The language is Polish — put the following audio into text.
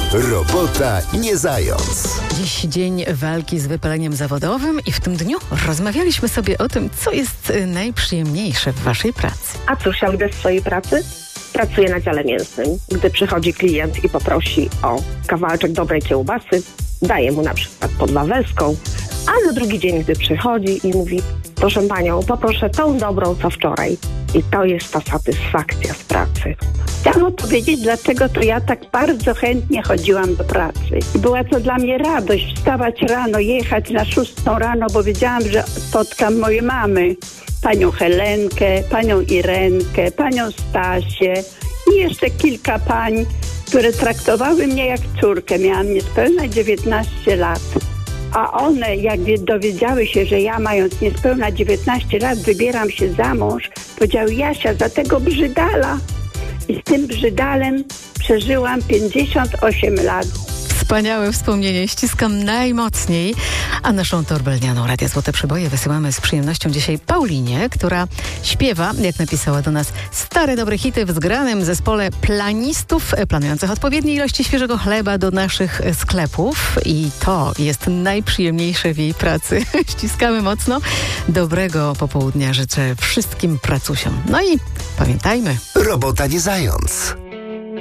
Robota nie zając. Dziś dzień walki z wypaleniem zawodowym i w tym dniu rozmawialiśmy sobie o tym, co jest najprzyjemniejsze w waszej pracy. A cóż ja lubię w swojej pracy? Pracuję na dziale mięsnym. Gdy przychodzi klient i poprosi o kawałeczek dobrej kiełbasy, daję mu na przykład pod wawelską, a na drugi dzień, gdy przychodzi i mówi: proszę panią, poproszę tą dobrą, co wczoraj. I to jest ta satysfakcja z pracy. Chciałam opowiedzieć, dlaczego to ja tak bardzo chętnie chodziłam do pracy. Była to dla mnie radość wstawać rano, jechać na 6 rano, bo wiedziałam, że spotkam moje mamy. Panią Helenkę, panią Irenkę, panią Stasię i jeszcze kilka pań, które traktowały mnie jak córkę. Miałam niespełna 19 lat. A one, jak dowiedziały się, że ja, mając niespełna 19 lat, wybieram się za mąż, powiedziały: Jasia, za tego Brzydala. I z tym Brzydalem przeżyłam 58 lat. Wspaniałe wspomnienie, ściskam najmocniej. A naszą torbelnianą Radia Złote Przeboje wysyłamy z przyjemnością dzisiaj Paulinie, która śpiewa, jak napisała do nas, stare dobre hity w zgranym zespole planistów planujących odpowiednie ilości świeżego chleba do naszych sklepów. I to jest najprzyjemniejsze w jej pracy. Ściskamy mocno. Dobrego popołudnia życzę wszystkim pracusiom. No i pamiętajmy. Robota nie zając.